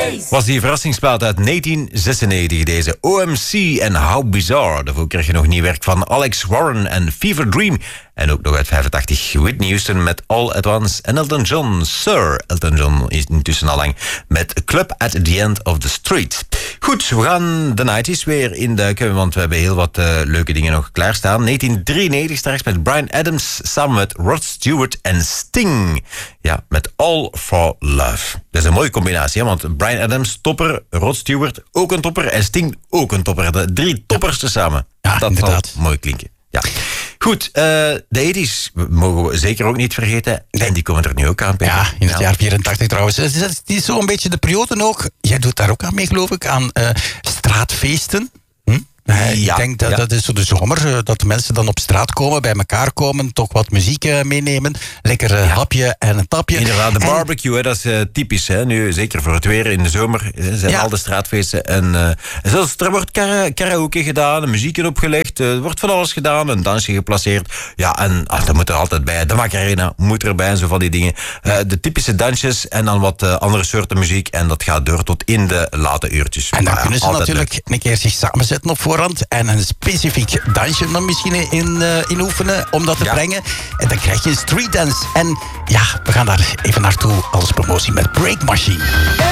Was die verrassingsplaat uit 1996, deze OMC en How Bizarre. Daarvoor kreeg je nog nieuw werk van Alex Warren en Fever Dream. En ook nog uit 85 Whitney Houston met All At Once. En Elton John, Sir Elton John, is intussen al lang met Club at the End of the Street. Goed, we gaan de 90's weer induiken, want we hebben heel wat leuke dingen nog klaarstaan. 1993 straks met Bryan Adams samen met Rod Stewart en Sting. Ja, met All for Love. Dat is een mooie combinatie, hè? Want Bryan Adams, topper, Rod Stewart, ook een topper en Sting, ook een topper. De 3 toppers tezamen. Ja, dat inderdaad. zal mooi klinken. Ja. Goed, de 80's mogen we zeker ook niet vergeten. En die komen er nu ook aan. Peter. Ja, in het jaar 84 trouwens. Het is zo'n beetje de periode ook. Jij doet daar ook aan mee, geloof ik, aan straatfeesten. Ik denk dat dat is zo de zomer, dat de mensen dan op straat komen, bij elkaar komen, toch wat muziek meenemen, lekker hapje en een tapje. Inderdaad, de barbecue, hè, dat is typisch. Hè, nu, zeker voor het weer in de zomer zijn al de straatfeesten. En zelfs er wordt karaoke gedaan, muziek opgelegd, er wordt van alles gedaan, een dansje geplaceerd. Ja, en dat moet er altijd bij. De Macarena moet erbij en zo van die dingen. De typische dansjes en dan wat andere soorten muziek. En dat gaat door tot in de late uurtjes. En dan kunnen ze natuurlijk een keer zich samenzetten op voorhand en een specifiek dansje dan misschien in oefenen om dat te brengen. En dan krijg je een street dance. En ja, we gaan daar even naartoe als promotie met Break Machine.